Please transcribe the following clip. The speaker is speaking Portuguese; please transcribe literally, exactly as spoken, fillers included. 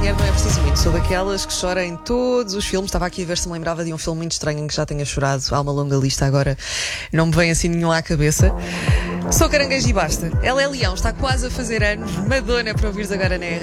dinheiro não é preciso muito. Sou daquelas que chora em todos os filmes. Estava aqui a ver se me lembrava de um filme muito estranho em que já tenha chorado. Há uma longa lista agora. Não me vem assim nenhum à cabeça. Sou caranguejo e basta. Ela é leão, está quase a fazer anos. Madonna para ouvires agora na R.